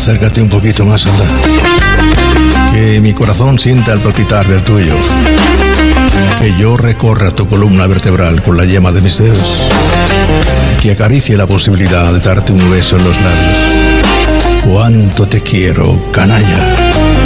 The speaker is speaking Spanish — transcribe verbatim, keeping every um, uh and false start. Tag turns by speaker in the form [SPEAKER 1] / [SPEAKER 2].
[SPEAKER 1] Acércate un poquito más, anda. Que mi corazón sienta el palpitar del tuyo. Que yo recorra tu columna vertebral con la yema de mis dedos. Y que acaricie la posibilidad de darte un beso en los labios. Cuánto te quiero, canalla.